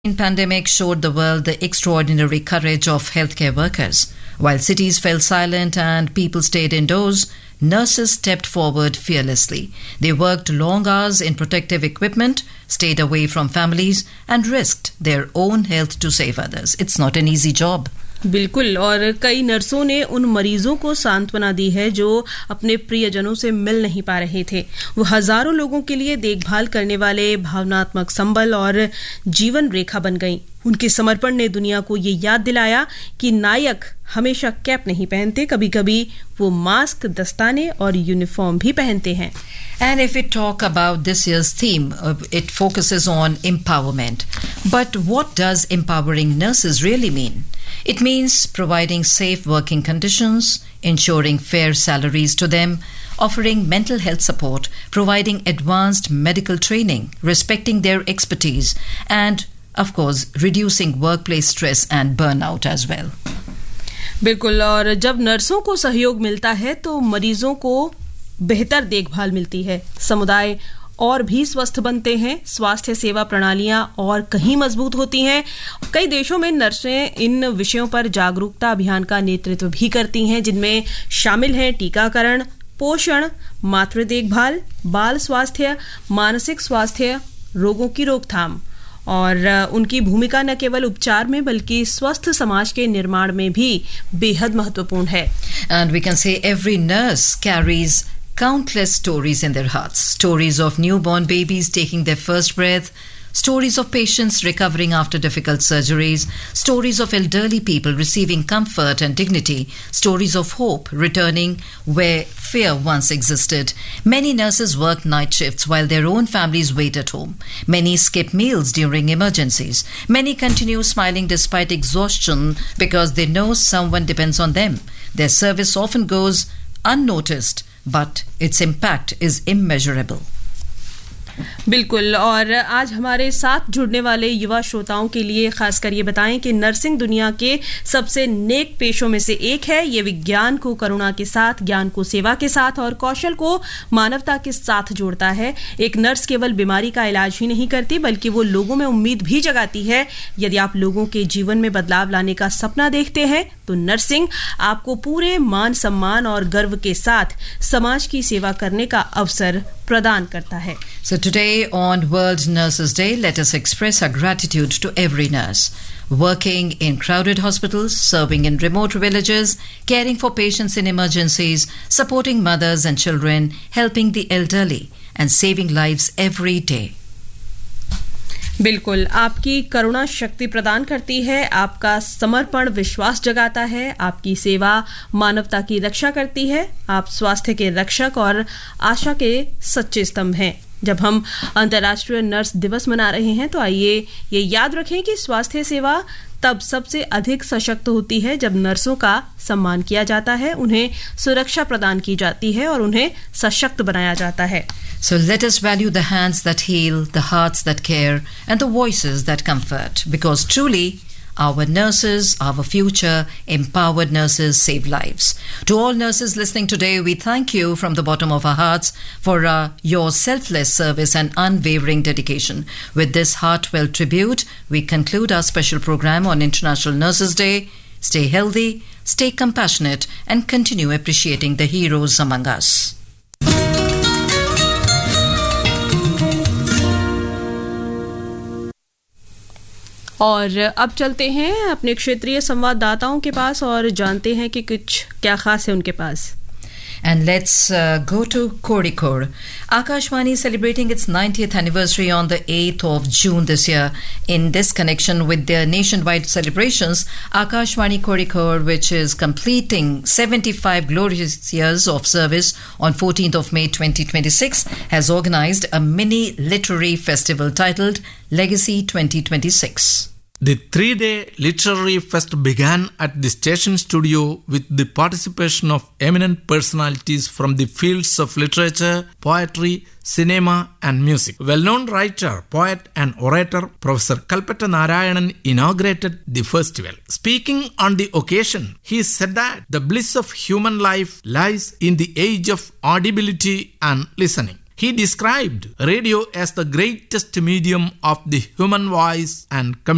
Pandemic showed the world the extraordinary courage of healthcare workers. While cities fell silent and people stayed indoors, nurses stepped forward fearlessly. They worked long hours in protective equipment, stayed away from families, and risked their own health to save others. It's not an easy job. बिल्कुल, और कई नर्सों ने उन मरीजों को सांत्वना दी है जो अपने प्रियजनों से मिल नहीं पा रहे थे। वो हजारों लोगों के लिए देखभाल करने वाले भावनात्मक संबल और जीवन रेखा बन गईं। उनके समर्पण ने दुनिया को ये याद दिलाया कि नायक हमेशा कैप नहीं पहनते, कभी-कभी वो मास्क, दस्ताने और यूनिफॉर्म भी पहनते हैं। And if we talk about this year's theme, it focuses on empowerment. But what does empowering nurses really mean? It means providing safe working conditions, ensuring fair salaries to them, offering mental health support, providing advanced medical training, respecting their expertise, and, of course, reducing workplace stress and burnout as well. बिल्कुल, और जब नर्सों को सहयोग मिलता है तो मरीजों को बेहतर देखभाल मिलती है, समुदाय और भी स्वस्थ बनते हैं, स्वास्थ्य सेवा प्रणालियां और कहीं मजबूत होती हैं। कई देशों में नर्सें इन विषयों पर जागरूकता अभियान का नेतृत्व भी करती हैं, जिनमें शामिल हैं टीकाकरण, पोषण, मातृ देखभाल, बाल स्वास्थ्य, मानसिक स्वास्थ्य, रोगों की रोकथाम। और उनकी भूमिका न केवल उपचार में बल्कि स्वस्थ समाज के निर्माण में भी बेहद महत्वपूर्ण है। And we can say every nurse carries countless stories in their hearts. Stories of newborn babies taking their first breath, stories of patients recovering after difficult surgeries, stories of elderly people receiving comfort and dignity, stories of hope returning where fear once existed. Many nurses work night shifts while their own families wait at home. Many skip meals during emergencies. Many continue smiling despite exhaustion because they know someone depends on them. Their service often goes unnoticed, but its impact is immeasurable. बिल्कुल, और आज हमारे साथ जुड़ने वाले युवा श्रोताओं के लिए खासकर ये बताएं कि नर्सिंग दुनिया के सबसे नेक पेशों में से एक है। ये विज्ञान को करुणा के साथ, ज्ञान को सेवा के साथ और कौशल को मानवता के साथ जोड़ता है। एक नर्स केवल बीमारी का इलाज ही नहीं करती बल्कि वो लोगों में उम्मीद भी जगाती है। यदि आप लोगों के जीवन में बदलाव लाने का सपना देखते हैं तो नर्सिंग आपको पूरे मान सम्मान और गर्व के साथ समाज की सेवा करने का अवसर प्रदान करता है। So today on World Nurses Day, let us express our gratitude to every nurse working in crowded hospitals, serving in remote villages, caring for patients in emergencies, supporting mothers and children, helping the elderly, and saving lives every day. बिल्कुल, आपकी करुणा शक्ति प्रदान करती है, आपका समर्पण विश्वास जगाता है, आपकी सेवा मानवता की रक्षा करती है, आप स्वास्थ्य के रक्षक और आशा के सच्चे स्तंभ हैं। जब हम अंतर्राष्ट्रीय नर्स दिवस मना रहे हैं तो आइए ये याद रखें कि स्वास्थ्य सेवा तब सबसे अधिक सशक्त होती है जब नर्सों का सम्मान किया जाता है, उन्हें सुरक्षा प्रदान की जाती है और उन्हें सशक्त बनाया जाता है। So let us value the hands that heal, the hearts that care, and the voices that comfort, because truly our nurses, our future, empowered nurses save lives. To all nurses listening today, we thank you from the bottom of our hearts for your selfless service and unwavering dedication. With this heartfelt tribute, we conclude our special program on International Nurses Day. Stay healthy, stay compassionate, and continue appreciating the heroes among us. और अब चलते हैं अपने क्षेत्रीय संवाददाताओं के पास और जानते हैं कि कुछ क्या खास है उनके पास। And let's go to Kozhikode. Akashvani celebrating its 90th anniversary on the 8th of June this year. In this connection with their nationwide celebrations, Akashvani Kozhikode, which is completing 75 glorious years of service on 14th of May 2026, has organized a mini literary festival titled Legacy 2026. The 3-day literary fest began at the station studio with the participation of eminent personalities from the fields of literature, poetry, cinema and music. Well-known writer, poet and orator Professor Kalpetta Narayanan inaugurated the festival. Speaking on the occasion, he said that the bliss of human life lies in the age of audibility and listening. He described radio as the greatest medium of the human voice and communication.